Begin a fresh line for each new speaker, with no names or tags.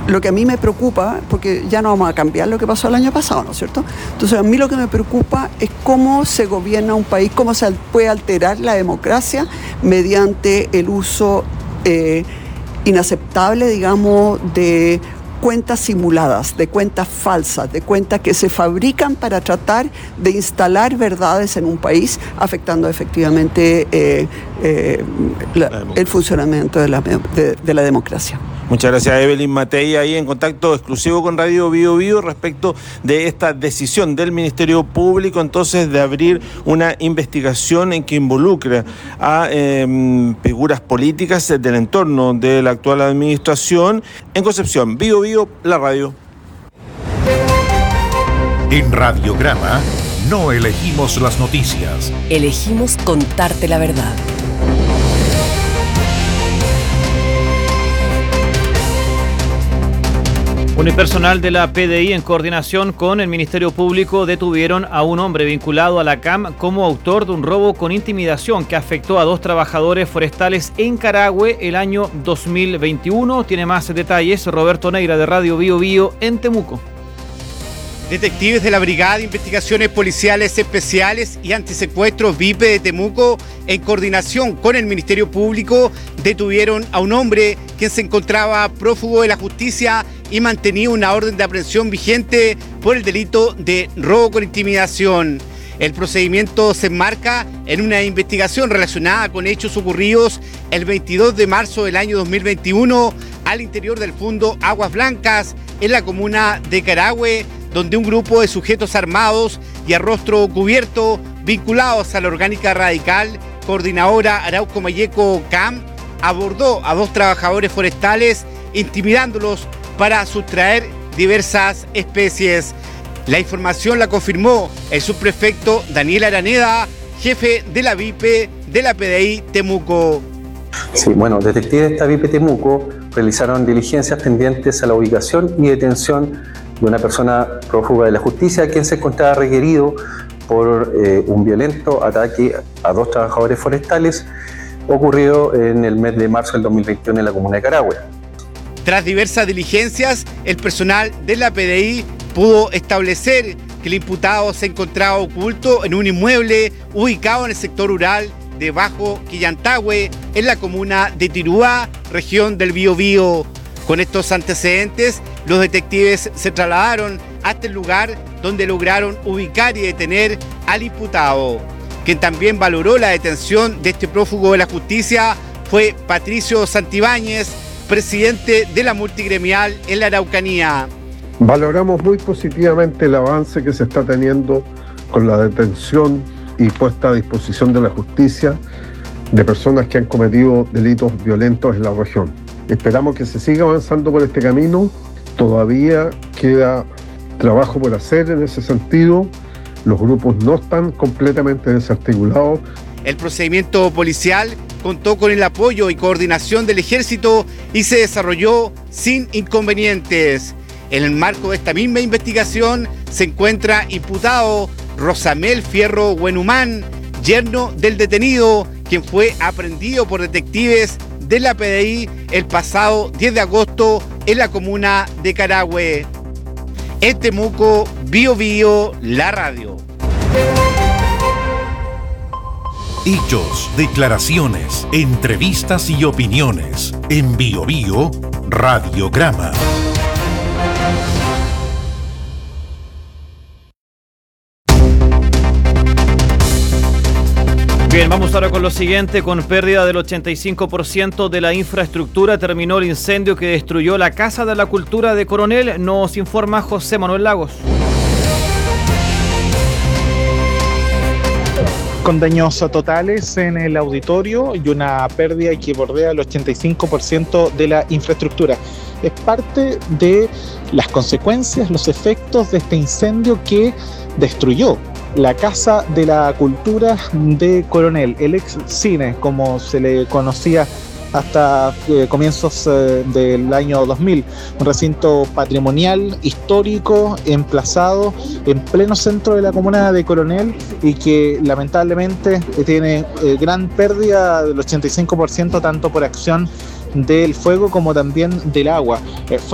lo que a mí me preocupa, porque ya no vamos a cambiar lo que pasó el año pasado, ¿no es cierto? Entonces a mí lo que me preocupa es cómo se gobierna un país, cómo se puede alterar la democracia mediante el uso inaceptable, digamos, de cuentas simuladas, de cuentas falsas, de cuentas que se fabrican para tratar de instalar verdades en un país, afectando efectivamente el funcionamiento de la democracia.
Muchas gracias, Evelyn Matei, ahí en contacto exclusivo con Radio Bío Bío respecto de esta decisión del Ministerio Público entonces de abrir una investigación en que involucra a figuras políticas del entorno de la actual administración. En Concepción, Bío Bío, la radio.
En Radiograma no elegimos las noticias.
Elegimos contarte la verdad.
Unipersonal de la PDI en coordinación con el Ministerio Público detuvieron a un hombre vinculado a la CAM como autor de un robo con intimidación que afectó a 2 trabajadores forestales en Carahue el año 2021. Tiene más detalles Roberto Neira de Radio Bío Bío en Temuco.
Detectives de la Brigada de Investigaciones Policiales Especiales y Antisecuestros VIPE de Temuco, en coordinación con el Ministerio Público, detuvieron a un hombre quien se encontraba prófugo de la justicia y mantenía una orden de aprehensión vigente por el delito de robo con intimidación. El procedimiento se enmarca en una investigación relacionada con hechos ocurridos el 22 de marzo del año 2021 al interior del Fundo Aguas Blancas, en la comuna de Carahue, donde un grupo de sujetos armados y a rostro cubierto, vinculados a la Orgánica Radical, Coordinadora Arauco Mayeco CAM, abordó a 2 trabajadores forestales, intimidándolos para sustraer diversas especies. La información la confirmó el subprefecto Daniel Araneda, jefe de la VIPE de la PDI Temuco.
Sí, bueno, detectives de esta VIPE Temuco realizaron diligencias tendientes a la ubicación y detención de una persona prófuga de la justicia, quien se encontraba requerido por un violento ataque a 2 trabajadores forestales ocurrido en el mes de marzo del 2021 en la comuna de Carahue.
Tras diversas diligencias, el personal de la PDI pudo establecer que el imputado se encontraba oculto en un inmueble ubicado en el sector rural de Bajo Quillantahue, en la comuna de Tirúa, región del Biobío. Con estos antecedentes, los detectives se trasladaron hasta el lugar donde lograron ubicar y detener al imputado. Quien también valoró la detención de este prófugo de la justicia fue Patricio Santibáñez, presidente de la multigremial en la Araucanía.
Valoramos muy positivamente el avance que se está teniendo con la detención y puesta a disposición de la justicia de personas que han cometido delitos violentos en la región. Esperamos que se siga avanzando por este camino. Todavía queda trabajo por hacer en ese sentido. Los grupos no están completamente desarticulados.
El procedimiento policial contó con el apoyo y coordinación del Ejército y se desarrolló sin inconvenientes. En el marco de esta misma investigación se encuentra imputado Rosamel Fierro Buenhumán, yerno del detenido, quien fue aprehendido por detectives de la PDI el pasado 10 de agosto en la comuna de Carahue. En Temuco, Bío Bío, la radio.
Hechos, declaraciones, entrevistas y opiniones. En Bío Bío, Radiograma.
Bien, vamos ahora con lo siguiente. Con pérdida del 85% de la infraestructura terminó el incendio que destruyó la Casa de la Cultura de Coronel. Nos informa José Manuel Lagos.
Con daños totales en el auditorio y una pérdida que bordea el 85% de la infraestructura. Es parte de las consecuencias, los efectos de este incendio que destruyó la Casa de la Cultura de Coronel, el ex cine, como se le conocía hasta comienzos del año 2000, un recinto patrimonial, histórico, emplazado en pleno centro de la comuna de Coronel y que lamentablemente tiene gran pérdida del 85%, tanto por acción del fuego como también del agua.